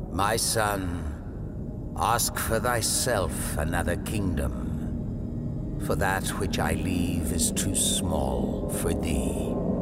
My son, ask for thyself another kingdom, for that which I leave is too small for thee.